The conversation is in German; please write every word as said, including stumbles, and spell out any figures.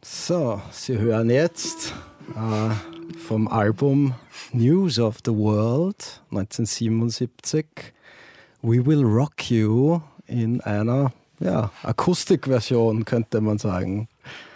So, Sie hören jetzt äh, vom Album News of the World neunzehnhundertsiebenundsiebzig We Will Rock You in einer ja, Akustikversion, könnte man sagen.